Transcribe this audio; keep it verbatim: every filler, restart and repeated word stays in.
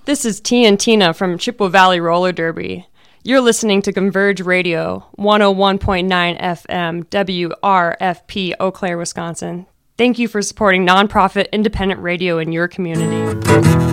This is T and Tina from Chippewa Valley Roller Derby. You're listening to Converge Radio, one oh one point nine F M, W R F P, Eau Claire, Wisconsin. Thank you for supporting nonprofit independent radio in your community.